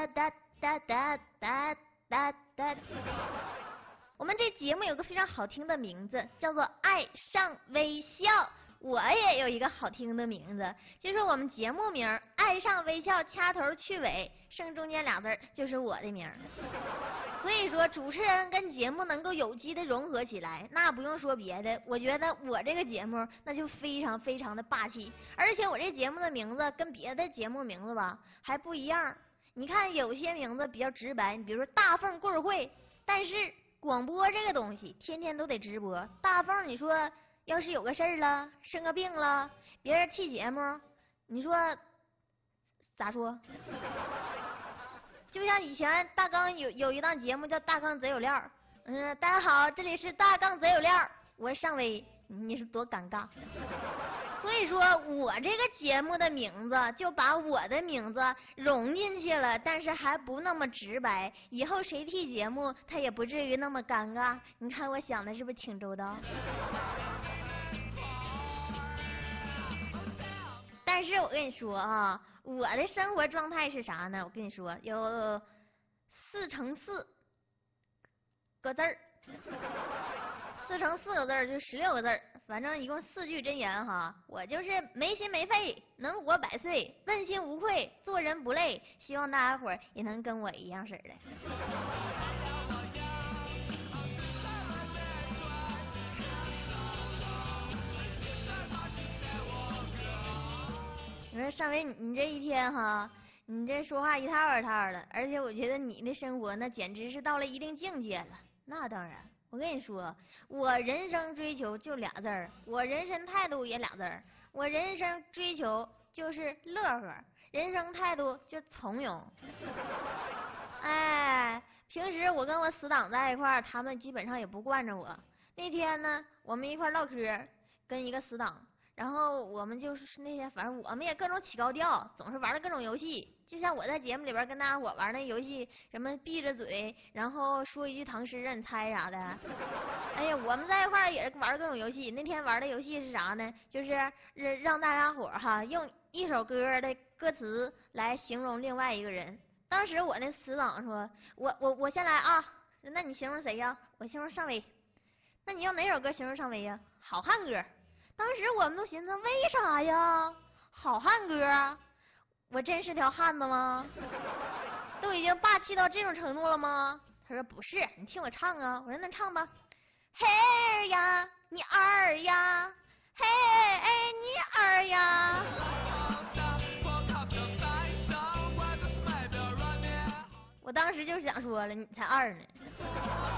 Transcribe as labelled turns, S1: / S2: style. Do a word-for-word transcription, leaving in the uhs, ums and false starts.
S1: 哒哒哒哒哒哒。我们这节目有个非常好听的名字，叫做《爱上微笑》。我也有一个好听的名字，就是我们节目名《爱上微笑》，掐头去尾，剩中间俩字就是我的名。所以说，主持人跟节目能够有机的融合起来，那不用说别的，我觉得我这个节目那就非常非常的霸气。而且我这节目的名字跟别的节目名字吧还不一样。你看有些名字比较直白，你比如说大凤故事会，但是广播这个东西天天都得直播。大凤你说要是有个事儿了，生个病了，别人替节目，你说咋说？就像以前大纲有有一档节目叫《大纲贼有料》，嗯，大家好，这里是大纲贼有料，我是尚威，你是多尴尬。所以说我这个节目的名字就把我的名字融进去了，但是还不那么直白，以后谁替节目他也不至于那么尴尬。你看我想的是不是挺周到？但是我跟你说啊，我的生活状态是啥呢？我跟你说，有四乘四个字儿，四乘四个字儿就十六个字儿，反正一共四句真言哈。我就是没心没肺，能活百岁，问心无愧，做人不累。希望大家伙儿也能跟我一样式的。你说尚威，你你这一天哈，你这说话一套一套的，而且我觉得你的生活那简直是到了一定境界了。那当然，我跟你说，我人生追求就俩字儿，我人生态度也俩字儿，我人生追求就是乐呵，人生态度就从容。哎，平时我跟我死党在一块儿，他们基本上也不惯着我。那天呢，我们一块唠嗑，跟一个死党。然后我们就是那天，反正我们也各种起高调，总是玩的各种游戏。就像我在节目里边跟大家伙玩那游戏，什么闭着嘴，然后说一句唐诗让你猜啥的。哎呀，我们在一块儿也是玩各种游戏。那天玩的游戏是啥呢？就是让让大家伙哈用一首歌的歌词来形容另外一个人。当时我那死党说：“我我我先来啊，那你形容谁呀？我形容尚威。那你用哪首歌形容尚威呀？好汉歌。”当时我们都寻思，为啥呀？好汉歌，我真是条汉子吗？都已经霸气到这种程度了吗？他说不是，你听我唱啊。我说那唱吧。嘿儿呀，你二呀，嘿哎你二呀。我当时就想说了，你才二呢。